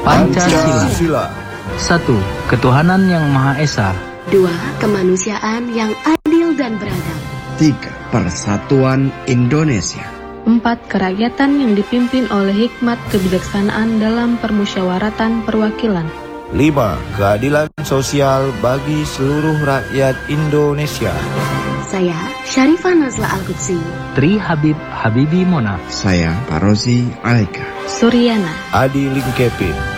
Pancasila. 1. Ketuhanan yang Maha Esa. 2. Kemanusiaan yang adil dan beradab. 3. Persatuan Indonesia. 4. Kerakyatan yang dipimpin oleh hikmat kebijaksanaan dalam permusyawaratan perwakilan. 5. Keadilan sosial bagi seluruh rakyat Indonesia. Saya Syarifah Nazla Al-Qudsi. Tri Habib Habibi Mona. Saya Parozi Alaika. Suryana. Adi Lingkepin.